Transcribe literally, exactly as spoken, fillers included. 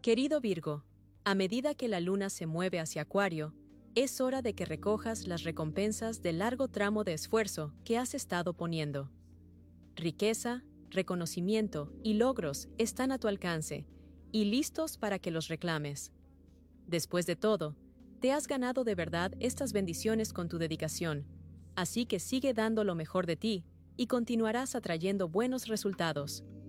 Querido Virgo, a medida que la luna se mueve hacia Acuario, es hora de que recojas las recompensas del largo tramo de esfuerzo que has estado poniendo. Riqueza, reconocimiento y logros están a tu alcance y listos para que los reclames. Después de todo, te has ganado de verdad estas bendiciones con tu dedicación, así que sigue dando lo mejor de ti y continuarás atrayendo buenos resultados.